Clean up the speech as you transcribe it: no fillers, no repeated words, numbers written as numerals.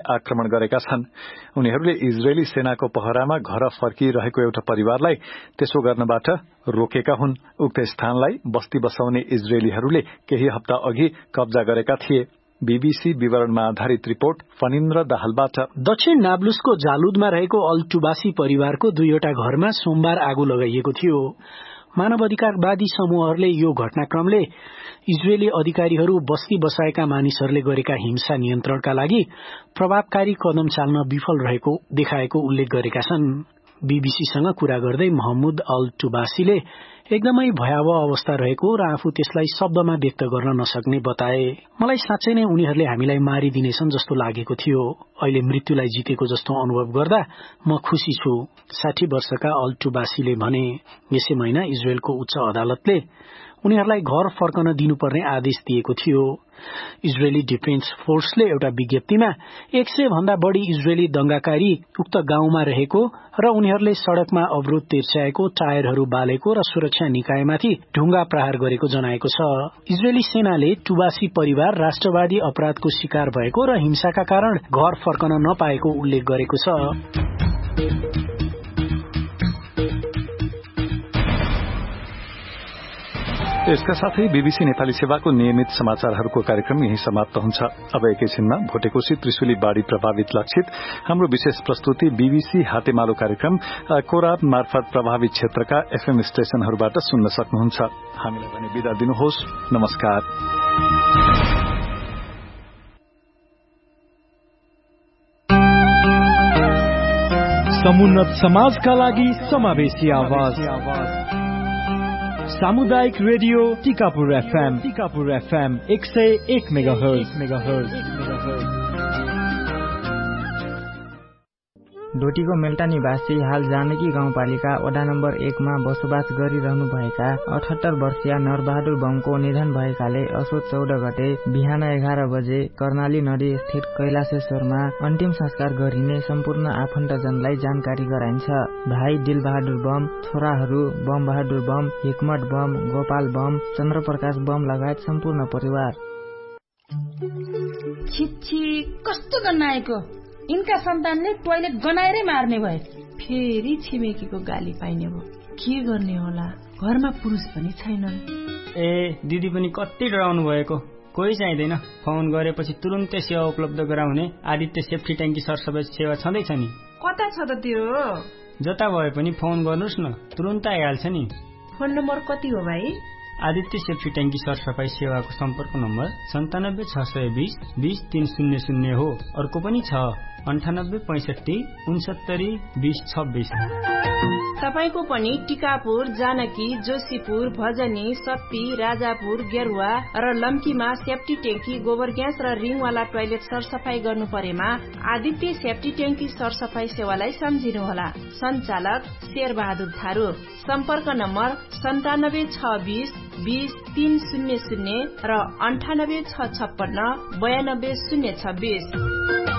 आक्रमण गरेका छन्। उनीहरूले इजरायली सेनाको पहरामा घर फर्किरहेको एउटा परिवारलाई त्यसो गर्नबाट रोकेका हुन्। उक्त स्थानलाई बस्ती बसाउने इजरायलीहरूले केही हप्ता अघि कब्जा गरेका थिए। बीबीसी विवरणमा आधारित रिपोर्ट फनिन्द्र दाहालबाट। दक्षिण नाब्लुसको जालुदमा रहेको अल टुबासी परिवारको 2वटा घरमा सोमबार आगो लगाइएको थियो। मानवाधिकारवादी समूहहरूले यो घटनाक्रमले इजरायली अधिकारीहरू बस्ती बसाएका मानिसहरूले गरेका हिंसा नियन्त्रणका लागि प्रभावकारी कदम चाल्न विफल रहेको देखाएको उल्लेख गरेका छन्। बीबीसीसँग कुरा गर्दै महमुद अल टुबासीले एकदमै भयावह अवस्था रहेको र आफू त्यसलाई शब्दमा व्यक्त गर्न नसक्ने बताए। मलाई साँच्चै नै उनीहरूले हामीलाई मारिदिनेछन् जस्तो लागेको थियो। अहिले मृत्युलाई जितेको जस्तो अनुभव गर्दा म खुशी छु, 60 वर्षका अल टुबासीले भने। यसै महिना इजरायलको उच्च अदालतले उनीहरूलाई घर फर्कन दिनुपर्ने आदेश दिएको थियो। इजरायली डिफेन्स फोर्सले एउटा विज्ञप्तिमा 100 भन्दा बढ़ी इजरायली दंगाकारी उक्त गाउँमा रहेको र उनीहरूले सड़कमा अवरोध तिर्स्याएको, टायरहरू बालेको र सुरक्षा निकायमाथि ढुङ्गा प्रहार गरेको जनाएको छ। इजरायली सेनाले टुबासी परिवार राष्ट्रवादी अपराधको शिकार भएको र हिंसाका कारण घर फर्कन नपाएको उल्लेख गरेको छ। यसका साथै बीबीसी नेपाली सेवाको नियमित समाचारहरूको कार्यक्रम यही समाप्त हुन्छ। अब एकैछिनमा भोटेकोशी त्रिशुली बाढ़ी प्रभावित लक्षित हाम्रो विशेष प्रस्तुति बीबीसी हातेमालो कार्यक्रम कोराब मार्फत प्रभावित क्षेत्रका एफएम स्टेशनहरूबाट सुन्न सक्नुहुन्छ। हामीलाई भने बिदा दिनुहोस्। नमस्कार। समुन्नत समाजका लागि समावेशी आवाज सामुदायिक रेडियो टिकापुर एफएम 101 मेगाहर्ज। डोटीको मेल्टा निवासी हाल जानकी गाउँपालिका वडा नम्बर 1 मा बसोबास गरिरहनुभएका 78 वर्षीय नरबहादुर बमको निधन भएकाले असोज 14 गते बिहान 11 बजे कर्णाली नदी स्थित कैलाशेश्वरमा अन्तिम संस्कार गरिने सम्पूर्ण आफन्तजनलाई जानकारी गराइन्छ। भाइ दिलबहादुर बम, छोराहरू बम बहादुर बम, हिकमत bomb, Gopal bomb, Chandraprakash bomb लगायत सम्पूर्ण परिवार। छिछि कस्तो गनाएको, यिनका सन्तानले टोयलेट गनाएरै मार्ने भए। फेरि छिमेकीको गाली पाइने भयो। के गर्ने होला, घरमा पुरुष पनि छैनन्। ए दिदी पनि कति डराउनु भएको। कोही चाहिँदैन, फोन गरेपछि तुरुन्तै सेवा उपलब्ध गराउने आदित्य सेफ्टी ट्याङ्की सरसफाई सेवा छँदैछ नि। कता छ त त्यो? जता भए पनि फोन गर्नुहोस् न, तुरुन्त आइहाल्छ नि। फोन नम्बर कति हो भाइ? आदित्य सेफ्टी ट्याङ्की सरसफाई सेवाको सम्पर्क नम्बर 97 620 20300 हो। अर्को पनि छ 98 65 69 20 26। तपाईको पनि टिकापुर, जानकी, जोशीपुर, भजनी, सप्पी, राजापुर, गेरुवा र लम्कीमा सेफ्टी ट्याङ्की, गोबर ग्यास र रिङवाला टोयलेट सरसफाई गर्नु परेमा आदित्य सेफ्टी ट्याङ्की सरसफाई सेवालाई सम्झिनुहोला। सञ्चालक शेरबहादुर थारू। सम्पर्क नम्बर 97 620 20 300 र 98 656 92 026।